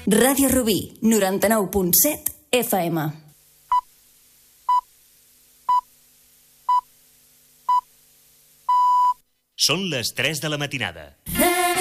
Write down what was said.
Ràdio Rubí, 99.7 FM. Són les 3 de la matinada.